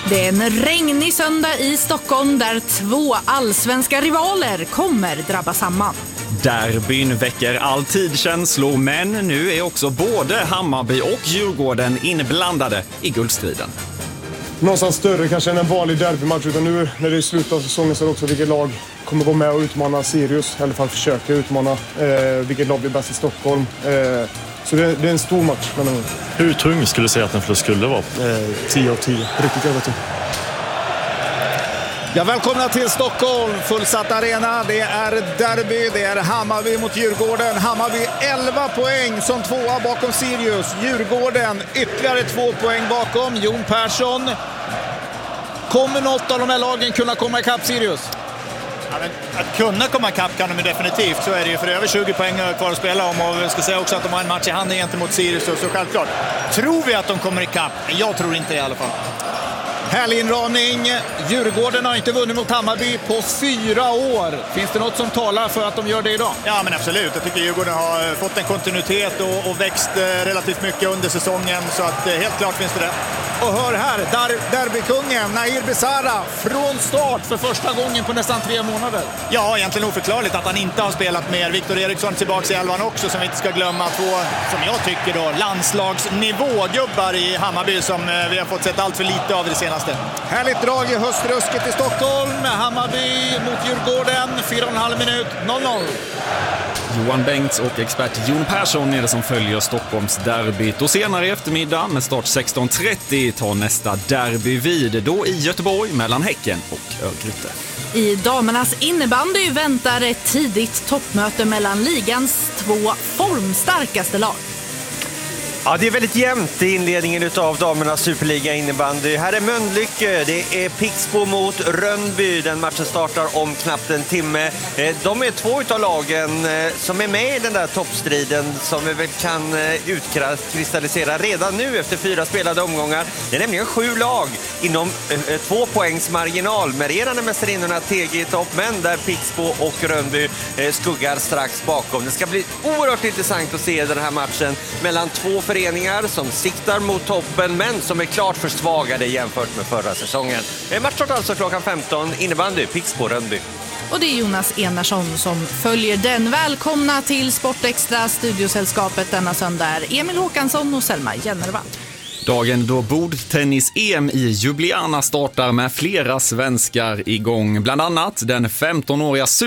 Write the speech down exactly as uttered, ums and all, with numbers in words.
Det är en regnig söndag i Stockholm där två allsvenska rivaler kommer drabba samman. Derbyn väcker alltid känslor, men nu är också både Hammarby och Djurgården inblandade i guldstriden. Någonstans större kanske än en vanlig derbymatch, utan nu när det är slut av säsongen så är det också vilket lag kommer gå med och utmana Sirius, i alla fall försöka utmana eh, vilket lag blir bäst i Stockholm. Eh, så det, det är en stor match. Men, hur tung skulle du säga att en förlust skulle vara? Eh, tio av tio, riktigt över tio. Ja, välkomna till Stockholm, fullsatt arena. Det är derby, det är Hammarby mot Djurgården. Hammarby elva poäng som tvåa bakom Sirius. Djurgården ytterligare två poäng bakom. Jon Persson. Kommer något av de här lagen kunna komma ikapp Sirius? Ja, men att kunna komma ikapp kan de definitivt, så är det ju, för över tjugo poäng kvar att spela om, och vi ska säga också att de har en match i handen gentemot Sirius, så självklart. Tror vi att de kommer ikapp? Jag tror inte det i alla fall. Härlig inramning. Djurgården har inte vunnit mot Hammarby på fyra år. Finns det något som talar för att de gör det idag? Ja, men absolut. Jag tycker Djurgården har fått en kontinuitet och, och växt relativt mycket under säsongen, så att helt klart finns det det. Och hör här, där, derbykungen Nahir Besara från start för första gången på nästan tre månader. Ja, egentligen oförklarligt att han inte har spelat mer. Viktor Eriksson tillbaka i elvan också, som vi inte ska glömma. Två, som jag tycker då, landslagsnivågubbar i Hammarby som vi har fått sett allt för lite av det senaste. Härligt drag i höstrusket i Stockholm. Hammarby mot Djurgården, fyra och en halv minut, noll noll. Johan Bengts och expert Jon Persson är det som följer Stockholms derbyt. Och senare i eftermiddag med start sexton trettio tar nästa derby vid, då i Göteborg mellan Häcken och Örgryte. I damernas innebandy väntar ett tidigt toppmöte mellan ligans två formstarkaste lag. Ja, det är väldigt jämnt i inledningen av damernas Superliga innebandy. Här är Mölnlycke, det är Pixbo mot Rönnby. Den matchen startar om knappt en timme. De är två utav lagen som är med i den där toppstriden som vi väl kan utkristallisera redan nu efter fyra spelade omgångar. Det är nämligen sju lag inom eh, två poängs marginal. Med regerande mästarinnorna T G i topp, men där Pixbo och Rönnby eh, skuggar strax bakom. Det ska bli oerhört intressant att se den här matchen mellan två föreningar som siktar mot toppen, men som är klart försvagade jämfört med förra säsongen. Matchstart alltså klockan femton, innebandy, Pixbo, Rönnby. Och det är Jonas Enarsson som följer den. Välkomna till Sportextra, studiosällskapet denna söndag är Emil Håkansson och Selma Jennervall. Dagen då bordtennis-E M i Ljubljana startar med flera svenskar igång. Bland annat den femtonåriga